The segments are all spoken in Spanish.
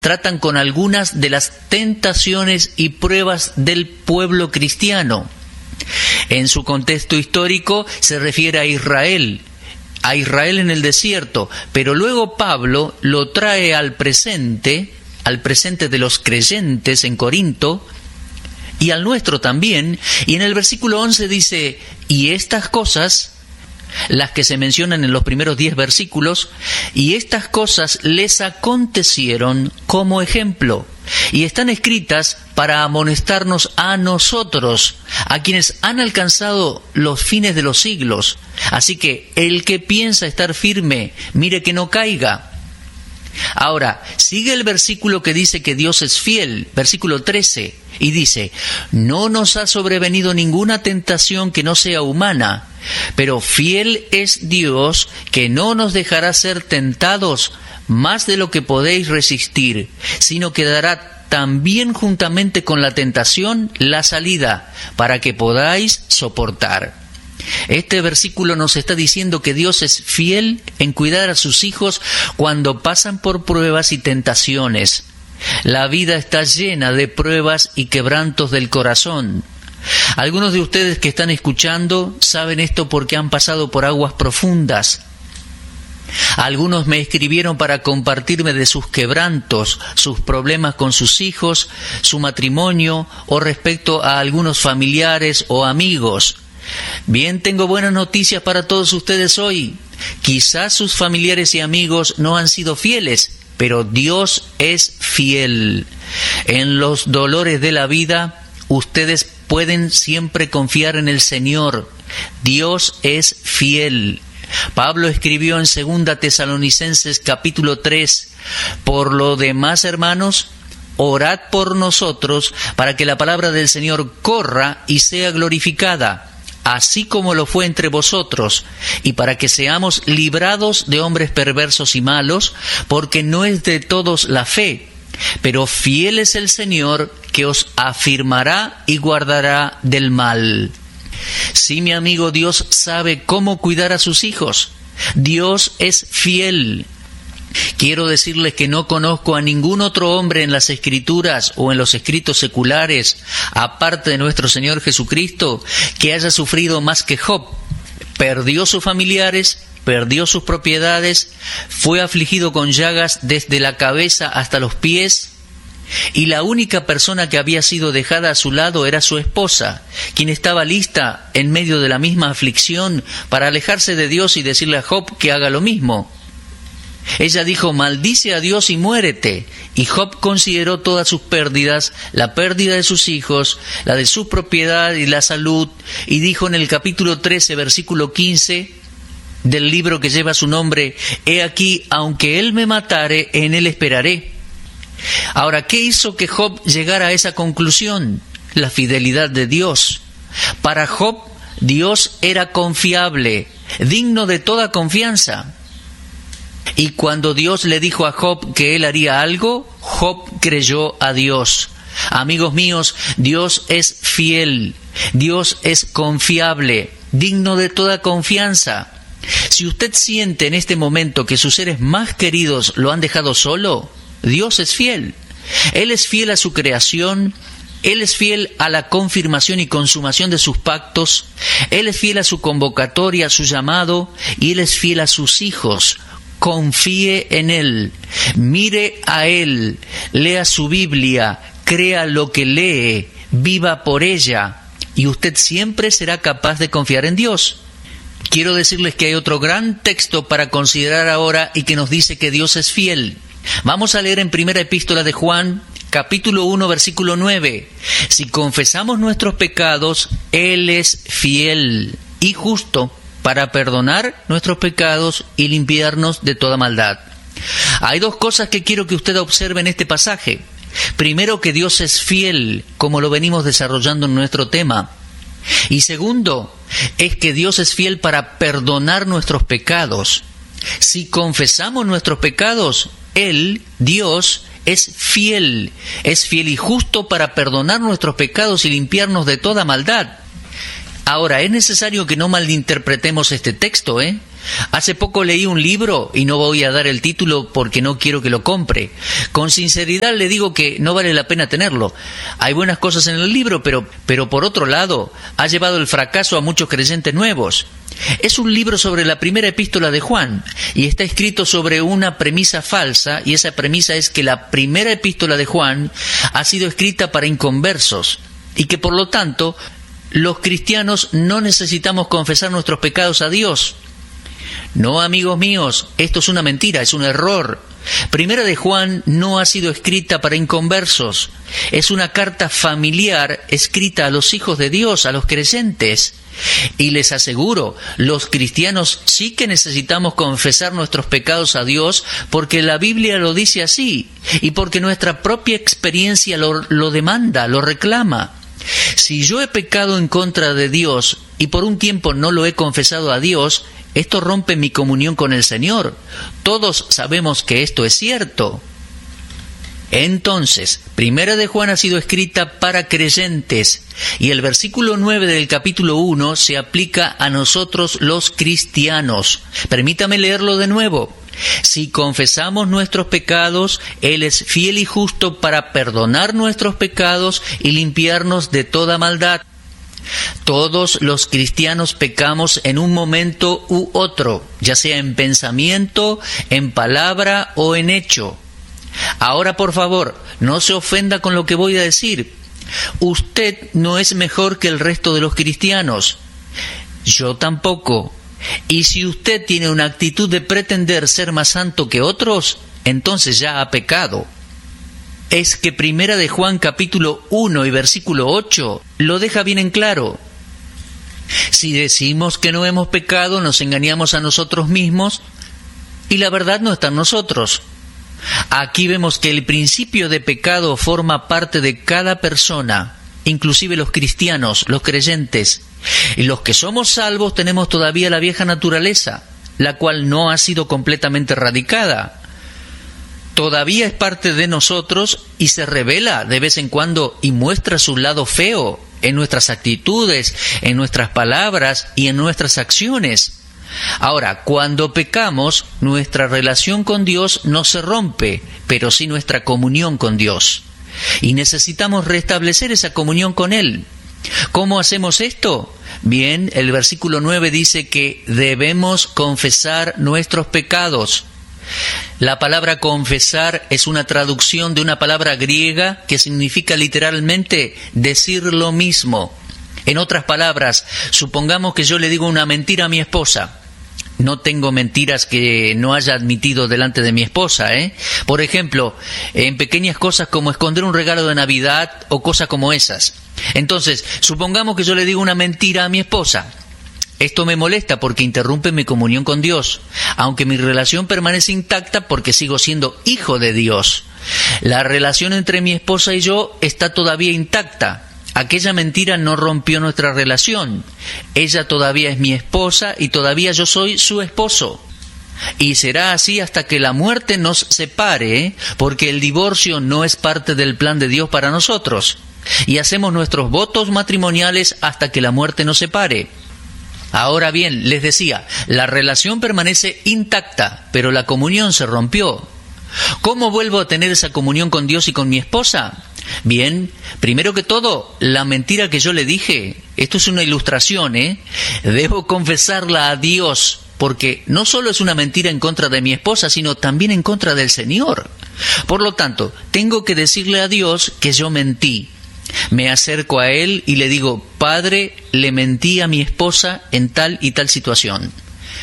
tratan con algunas de las tentaciones y pruebas del pueblo cristiano. En su contexto histórico se refiere a Israel en el desierto, pero luego Pablo lo trae al presente de los creyentes en Corinto, y al nuestro también, y en el versículo 11 dice: y estas cosas, las que se mencionan en los primeros 10 versículos, y estas cosas les acontecieron como ejemplo, y están escritas para amonestarnos a nosotros, a quienes han alcanzado los fines de los siglos. Así que el que piensa estar firme, mire que no caiga. Ahora, sigue el versículo que dice que Dios es fiel, versículo 13, y dice: no nos ha sobrevenido ninguna tentación que no sea humana, pero fiel es Dios, que no nos dejará ser tentados más de lo que podéis resistir, sino que dará también juntamente con la tentación la salida, para que podáis soportar. Este versículo nos está diciendo que Dios es fiel en cuidar a sus hijos cuando pasan por pruebas y tentaciones. La vida está llena de pruebas y quebrantos del corazón. Algunos de ustedes que están escuchando saben esto porque han pasado por aguas profundas. Algunos me escribieron para compartirme de sus quebrantos, sus problemas con sus hijos, su matrimonio o respecto a algunos familiares o amigos. Bien, tengo buenas noticias para todos ustedes hoy. Quizás sus familiares y amigos no han sido fieles, pero Dios es fiel. En los dolores de la vida, ustedes pueden siempre confiar en el Señor. Dios es fiel. Pablo escribió en 2 Tesalonicenses capítulo 3: por lo demás, hermanos, orad por nosotros para que la palabra del Señor corra y sea glorificada, así como lo fue entre vosotros, y para que seamos librados de hombres perversos y malos, porque no es de todos la fe, pero fiel es el Señor, que os afirmará y guardará del mal. Sí, mi amigo, Dios sabe cómo cuidar a sus hijos. Dios es fiel. Quiero decirles que no conozco a ningún otro hombre en las Escrituras o en los escritos seculares, aparte de nuestro Señor Jesucristo, que haya sufrido más que Job. Perdió sus familiares, perdió sus propiedades, fue afligido con llagas desde la cabeza hasta los pies, y la única persona que había sido dejada a su lado era su esposa, quien estaba lista en medio de la misma aflicción para alejarse de Dios y decirle a Job que haga lo mismo. Ella dijo: maldice a Dios y muérete. Y Job consideró todas sus pérdidas, la pérdida de sus hijos, la de su propiedad y la salud, y dijo en el capítulo 13, versículo 15 del libro que lleva su nombre: he aquí, aunque él me matare, en él esperaré. Ahora, ¿qué hizo que Job llegara a esa conclusión? La fidelidad de Dios. Para Job, Dios era confiable, digno de toda confianza. Y cuando Dios le dijo a Job que él haría algo, Job creyó a Dios. Amigos míos, Dios es fiel, Dios es confiable, digno de toda confianza. Si usted siente en este momento que sus seres más queridos lo han dejado solo, Dios es fiel. Él es fiel a su creación, Él es fiel a la confirmación y consumación de sus pactos, Él es fiel a su convocatoria, a su llamado, y Él es fiel a sus hijos. Confíe en Él, mire a Él, lea su Biblia, crea lo que lee, viva por ella, y usted siempre será capaz de confiar en Dios. Quiero decirles que hay otro gran texto para considerar ahora y que nos dice que Dios es fiel. Vamos a leer en primera epístola de Juan, capítulo 1, versículo 9. Si confesamos nuestros pecados, Él es fiel y justo para perdonar nuestros pecados y limpiarnos de toda maldad. Hay dos cosas que quiero que usted observe en este pasaje. Primero, que Dios es fiel, como lo venimos desarrollando en nuestro tema. Y segundo, es que Dios es fiel para perdonar nuestros pecados. Si confesamos nuestros pecados, Él, Dios, es fiel y justo para perdonar nuestros pecados y limpiarnos de toda maldad. Ahora, es necesario que no malinterpretemos este texto, Hace poco leí un libro, y no voy a dar el título porque no quiero que lo compre. Con sinceridad le digo que no vale la pena tenerlo. Hay buenas cosas en el libro, pero por otro lado, ha llevado el fracaso a muchos creyentes nuevos. Es un libro sobre la primera epístola de Juan, y está escrito sobre una premisa falsa, y esa premisa es que la primera epístola de Juan ha sido escrita para inconversos, y que por lo tanto, los cristianos no necesitamos confesar nuestros pecados a Dios. No, amigos míos, esto es una mentira, es un error. Primera de Juan no ha sido escrita para inconversos. Es una carta familiar escrita a los hijos de Dios, a los creyentes. Y les aseguro, los cristianos sí que necesitamos confesar nuestros pecados a Dios, porque la Biblia lo dice así, y porque nuestra propia experiencia lo demanda, lo reclama. Si yo he pecado en contra de Dios y por un tiempo no lo he confesado a Dios, esto rompe mi comunión con el Señor. Todos sabemos que esto es cierto. Entonces, Primera de Juan ha sido escrita para creyentes, y el versículo 9 del capítulo 1 se aplica a nosotros los cristianos. Permítame leerlo de nuevo. Si confesamos nuestros pecados, Él es fiel y justo para perdonar nuestros pecados y limpiarnos de toda maldad. Todos los cristianos pecamos en un momento u otro, ya sea en pensamiento, en palabra o en hecho. Ahora, por favor, no se ofenda con lo que voy a decir. Usted no es mejor que el resto de los cristianos. Yo tampoco. Y si usted tiene una actitud de pretender ser más santo que otros, entonces ya ha pecado. Es que Primera de Juan capítulo 1 y versículo 8 lo deja bien en claro. Si decimos que no hemos pecado, nos engañamos a nosotros mismos y la verdad no está en nosotros. Aquí vemos que el principio de pecado forma parte de cada persona, inclusive los cristianos, los creyentes. Y los que somos salvos tenemos todavía la vieja naturaleza, la cual no ha sido completamente erradicada. Todavía es parte de nosotros y se revela de vez en cuando y muestra su lado feo en nuestras actitudes, en nuestras palabras y en nuestras acciones. Ahora, cuando pecamos, nuestra relación con Dios no se rompe, pero sí nuestra comunión con Dios. Y necesitamos restablecer esa comunión con Él. ¿Cómo hacemos esto? Bien, el versículo 9 dice que debemos confesar nuestros pecados. La palabra confesar es una traducción de una palabra griega que significa literalmente decir lo mismo. En otras palabras, supongamos que yo le digo una mentira a mi esposa. No tengo mentiras que no haya admitido delante de mi esposa, Por ejemplo, en pequeñas cosas como esconder un regalo de Navidad o cosas como esas. Entonces, supongamos que yo le digo una mentira a mi esposa. Esto me molesta porque interrumpe mi comunión con Dios, aunque mi relación permanece intacta porque sigo siendo hijo de Dios. La relación entre mi esposa y yo está todavía intacta. Aquella mentira no rompió nuestra relación. Ella todavía es mi esposa y todavía yo soy su esposo. Y será así hasta que la muerte nos separe, porque el divorcio no es parte del plan de Dios para nosotros. Y hacemos nuestros votos matrimoniales hasta que la muerte nos separe. Ahora bien, les decía, la relación permanece intacta, pero la comunión se rompió. ¿Cómo vuelvo a tener esa comunión con Dios y con mi esposa? Bien, primero que todo, la mentira que yo le dije, esto es una ilustración, debo confesarla a Dios, porque no solo es una mentira en contra de mi esposa, sino también en contra del Señor. Por lo tanto, tengo que decirle a Dios que yo mentí. Me acerco a Él y le digo, Padre, le mentí a mi esposa en tal y tal situación.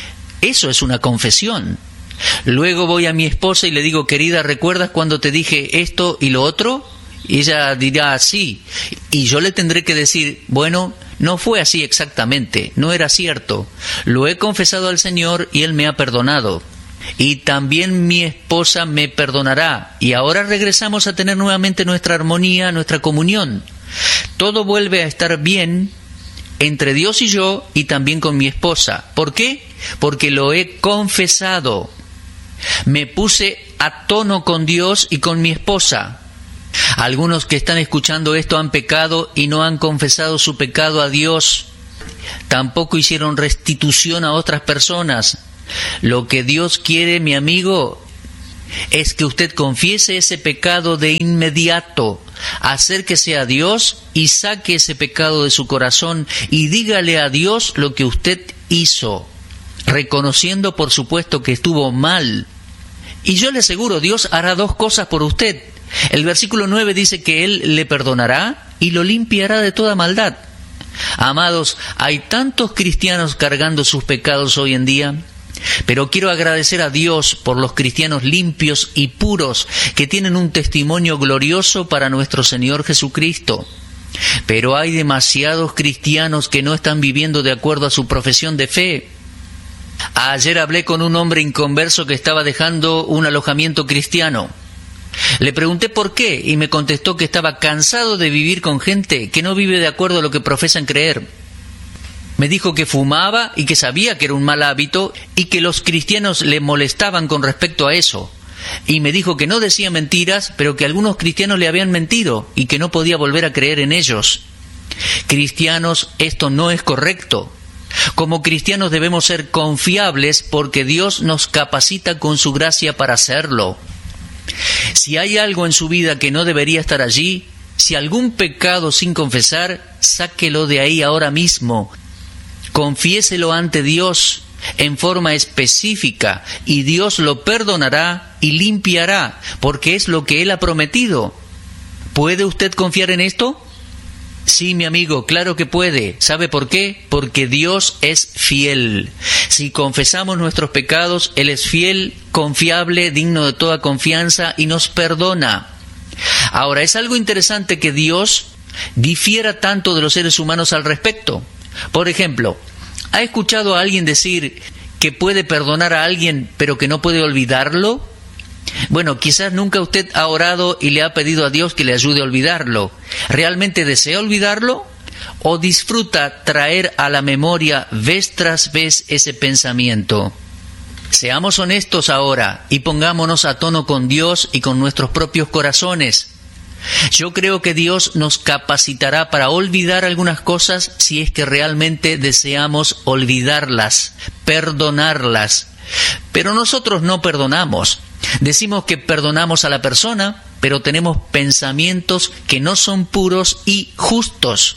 Eso es una confesión. Luego voy a mi esposa y le digo, querida, ¿recuerdas cuando te dije esto y lo otro? Y ella dirá, sí. Y yo le tendré que decir, bueno, no fue así exactamente, no era cierto. Lo he confesado al Señor y Él me ha perdonado. Y también mi esposa me perdonará. Y ahora regresamos a tener nuevamente nuestra armonía, nuestra comunión. Todo vuelve a estar bien entre Dios y yo y también con mi esposa. ¿Por qué? Porque lo he confesado. Me puse a tono con Dios y con mi esposa. Algunos que están escuchando esto han pecado y no han confesado su pecado a Dios. Tampoco hicieron restitución a otras personas. Lo que Dios quiere, mi amigo, es que usted confiese ese pecado de inmediato, acérquese a Dios y saque ese pecado de su corazón y dígale a Dios lo que usted hizo, reconociendo por supuesto que estuvo mal. Y yo le aseguro, Dios hará dos cosas por usted. El versículo 9 dice que Él le perdonará y lo limpiará de toda maldad. Amados, hay tantos cristianos cargando sus pecados hoy en día, pero quiero agradecer a Dios por los cristianos limpios y puros que tienen un testimonio glorioso para nuestro Señor Jesucristo. Pero hay demasiados cristianos que no están viviendo de acuerdo a su profesión de fe. Ayer hablé con un hombre inconverso que estaba dejando un alojamiento cristiano. Le pregunté por qué y me contestó que estaba cansado de vivir con gente que no vive de acuerdo a lo que profesan creer. Me dijo que fumaba y que sabía que era un mal hábito y que los cristianos le molestaban con respecto a eso. Y me dijo que no decía mentiras, pero que algunos cristianos le habían mentido y que no podía volver a creer en ellos. Cristianos, esto no es correcto. Como cristianos debemos ser confiables porque Dios nos capacita con su gracia para hacerlo. Si hay algo en su vida que no debería estar allí, si algún pecado sin confesar, sáquelo de ahí ahora mismo. Confiéselo ante Dios en forma específica y Dios lo perdonará y limpiará, porque es lo que Él ha prometido. ¿Puede usted confiar en esto? Sí, mi amigo, claro que puede. ¿Sabe por qué? Porque Dios es fiel. Si confesamos nuestros pecados, Él es fiel, confiable, digno de toda confianza y nos perdona. Ahora, es algo interesante que Dios difiera tanto de los seres humanos al respecto. Por ejemplo, ¿ha escuchado a alguien decir que puede perdonar a alguien pero que no puede olvidarlo? Bueno, quizás nunca usted ha orado y le ha pedido a Dios que le ayude a olvidarlo. ¿Realmente desea olvidarlo? ¿O disfruta traer a la memoria vez tras vez ese pensamiento? Seamos honestos ahora y pongámonos a tono con Dios y con nuestros propios corazones. Yo creo que Dios nos capacitará para olvidar algunas cosas si es que realmente deseamos olvidarlas, perdonarlas. Pero nosotros no perdonamos. Decimos que perdonamos a la persona, pero tenemos pensamientos que no son puros y justos.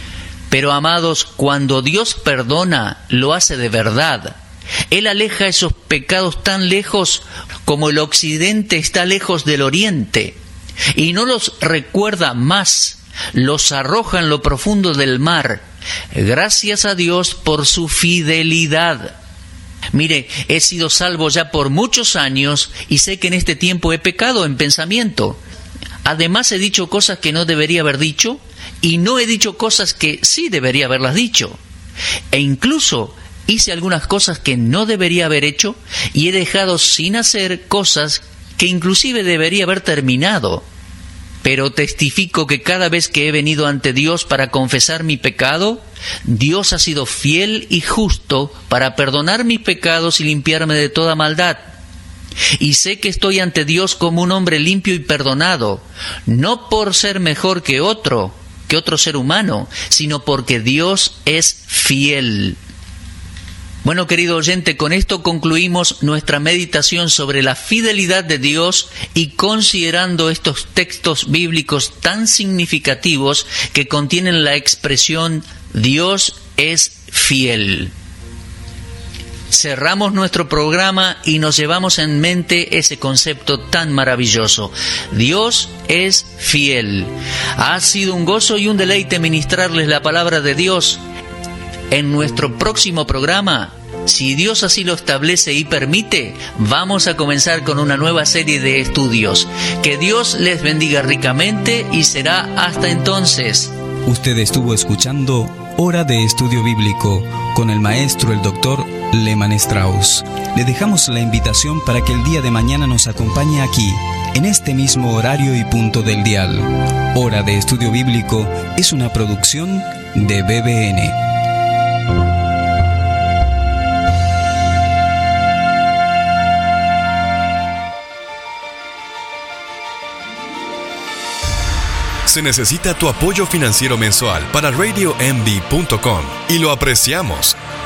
Pero amados, cuando Dios perdona, lo hace de verdad. Él aleja esos pecados tan lejos como el occidente está lejos del oriente. Y no los recuerda más, los arroja en lo profundo del mar. Gracias a Dios por su fidelidad. Mire, he sido salvo ya por muchos años y sé que en este tiempo he pecado en pensamiento. Además he dicho cosas que no debería haber dicho y no he dicho cosas que sí debería haberlas dicho. E incluso hice algunas cosas que no debería haber hecho y he dejado sin hacer cosas que inclusive debería haber terminado. Pero testifico que cada vez que he venido ante Dios para confesar mi pecado, Dios ha sido fiel y justo para perdonar mis pecados y limpiarme de toda maldad. Y sé que estoy ante Dios como un hombre limpio y perdonado, no por ser mejor que otro ser humano, sino porque Dios es fiel. Bueno, querido oyente, con esto concluimos nuestra meditación sobre la fidelidad de Dios y considerando estos textos bíblicos tan significativos que contienen la expresión Dios es fiel. Cerramos nuestro programa y nos llevamos en mente ese concepto tan maravilloso. Dios es fiel. Ha sido un gozo y un deleite ministrarles la palabra de Dios. En nuestro próximo programa, si Dios así lo establece y permite, vamos a comenzar con una nueva serie de estudios. Que Dios les bendiga ricamente y será hasta entonces. Usted estuvo escuchando Hora de Estudio Bíblico con el maestro, el doctor Lehmann Strauss. Le dejamos la invitación para que el día de mañana nos acompañe aquí, en este mismo horario y punto del dial. Hora de Estudio Bíblico es una producción de BBN. Se necesita tu apoyo financiero mensual para RadioMD.com y lo apreciamos.